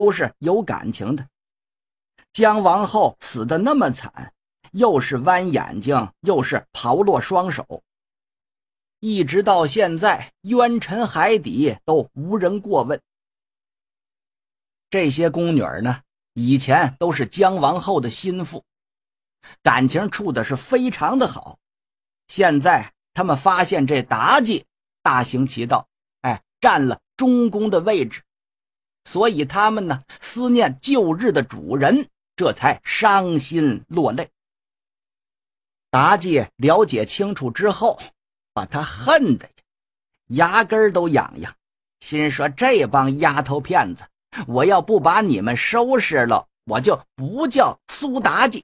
都是有感情的。姜王后死得那么惨，又是剜眼睛，又是刨落双手，一直到现在冤沉海底都无人过问。这些宫女呢，以前都是姜王后的心腹，感情处的是非常的好。现在他们发现这妲己大行其道，占了中宫的位置，所以他们呢思念旧日的主人，这才伤心落泪。妲己了解清楚之后，把他恨的牙根都痒痒，心说这帮丫头片子，我要不把你们收拾了，我就不叫苏妲己。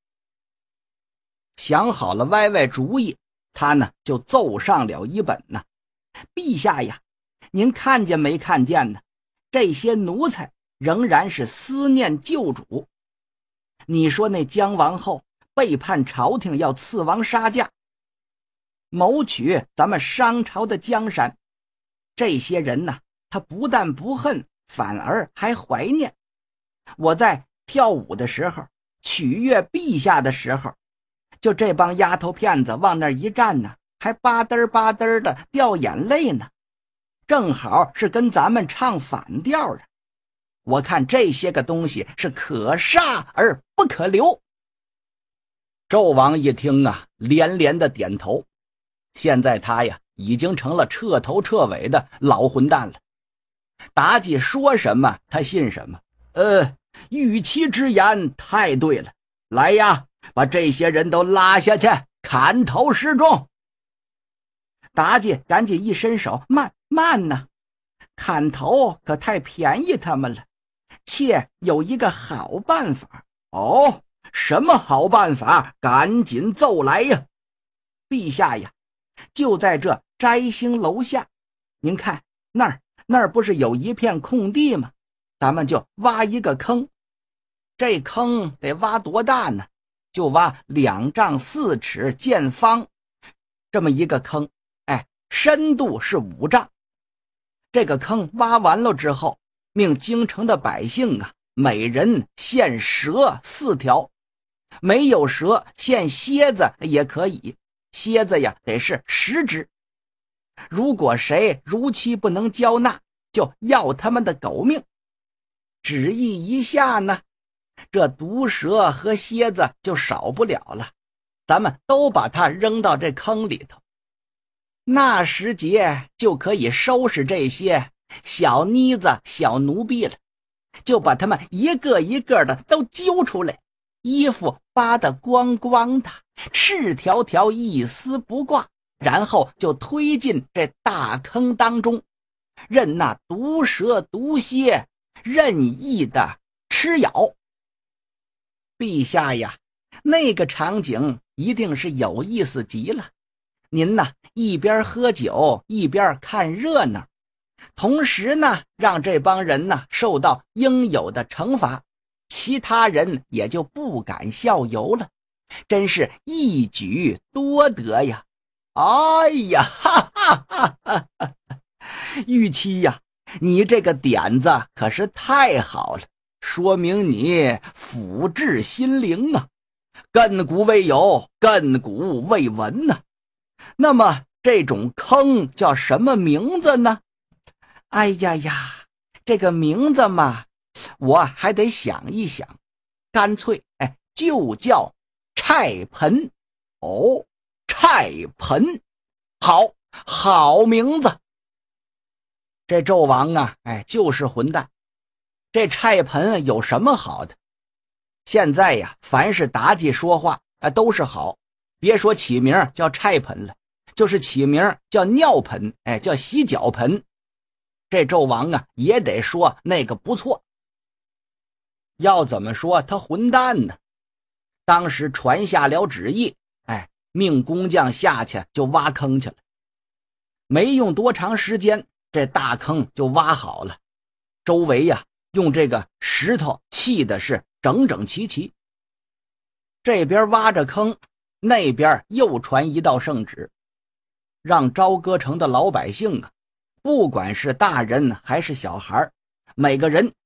想好了歪歪主意，他呢就奏上了一本呢。陛下呀，您看见没看见呢？这些奴才仍然是思念旧主。你说那姜王后背叛朝廷，要刺王杀驾，谋取咱们商朝的江山，这些人呢，他不但不恨，反而还怀念。我在跳舞的时候，取悦陛下的时候，就这帮丫头片子往那一站呢，还吧嘚吧嘚的掉眼泪呢，正好是跟咱们唱反调啊。我看这些个东西是可杀而不可留。纣王一听啊，连连的点头。现在他呀，已经成了彻头彻尾的老混蛋了。妲己说什么他信什么。玉妻之言太对了，来呀，把这些人都拉下去，砍头示众。妲己赶紧一伸手，慢呐，砍头可太便宜他们了，妾有一个好办法。哦，什么好办法？赶紧奏来呀！陛下呀，就在这摘星楼下，您看那儿不是有一片空地吗？咱们就挖一个坑。这坑得挖多大呢？就挖2丈4尺见方，这么一个坑，深度是5丈。这个坑挖完了之后，命京城的百姓啊，每人献蛇4条，没有蛇献蝎子也可以，蝎子呀得是10只。如果谁如期不能交纳，就要他们的狗命。旨意一下呢，这毒蛇和蝎子就少不了了，咱们都把它扔到这坑里头。那时节就可以收拾这些小妮子小奴婢了，就把他们一个一个的都揪出来，衣服扒得光光的，赤条条一丝不挂，然后就推进这大坑当中，任那毒蛇毒蝎任意的吃咬。陛下呀，那个场景一定是有意思极了。您呢，一边喝酒一边看热闹，同时呢，让这帮人呢受到应有的惩罚，其他人也就不敢效尤了，真是一举多得呀！哎呀，哈哈哈哈哈！玉妻呀，你这个点子可是太好了，说明你抚治心灵啊，亘古未有，亘古未闻呐。那么这种坑叫什么名字呢？哎呀呀，这个名字嘛，我还得想一想，干脆就叫菜盆。哦，菜盆，好名字。这纣王啊，就是混蛋。这菜盆有什么好的？现在呀，凡是妲己说话都是好，别说起名叫菜盆了，就是起名叫尿盆，叫洗脚盆，这纣王啊也得说那个不错。要怎么说他混蛋呢？当时传下了旨意，命工匠下去就挖坑去了。没用多长时间，这大坑就挖好了，周围呀用这个石头砌的是整整齐齐。这边挖着坑，那边又传一道圣旨，让朝歌城的老百姓啊，不管是大人还是小孩，每个人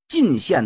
进献